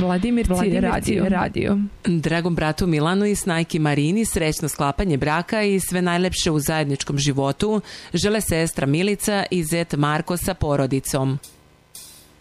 Vladimirci radio. Dragom bratu Milanu i snajki Marini srećno sklapanje braka i sve najlepše u zajedničkom životu žele sestra Milica i zet Marko sa porodicom.